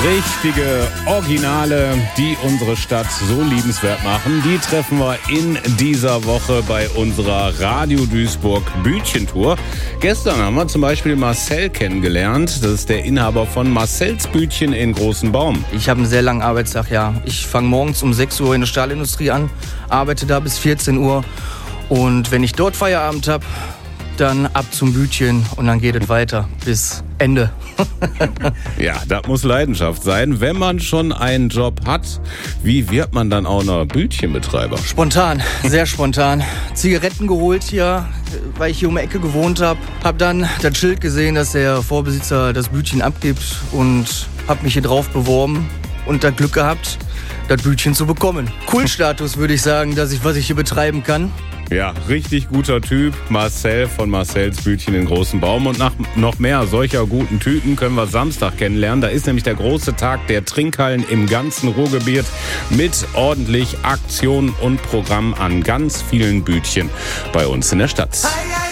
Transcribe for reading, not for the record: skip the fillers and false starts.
Richtige Originale, die unsere Stadt so liebenswert machen, die treffen wir in dieser Woche bei unserer Radio Duisburg Bütchentour. Gestern haben wir zum Beispiel Marcel kennengelernt. Das ist der Inhaber von Marcells Bütchen in Großen Baum. Ich habe einen sehr langen Arbeitstag, ja. Ich fange morgens um 6 Uhr in der Stahlindustrie an, arbeite da bis 14 Uhr. Und wenn ich dort Feierabend habe, dann ab zum Bütchen und dann geht es weiter bis Ende. Ja, das muss Leidenschaft sein. Wenn man schon einen Job hat, wie wird man dann auch noch Bütchenbetreiber? Spontan, sehr spontan. Zigaretten geholt hier, weil ich hier um die Ecke gewohnt habe. Hab dann das Schild gesehen, dass der Vorbesitzer das Bütchen abgibt und hab mich hier drauf beworben und das Glück gehabt, das Bütchen zu bekommen. Kultstatus würde ich sagen, was ich hier betreiben kann. Ja, richtig guter Typ, Marcel von Marcells Bütchen in Großen Baum. Und nach noch mehr solcher guten Typen können wir Samstag kennenlernen. Da ist nämlich der große Tag der Trinkhallen im ganzen Ruhrgebiet mit ordentlich Aktion und Programm an ganz vielen Bütchen bei uns in der Stadt.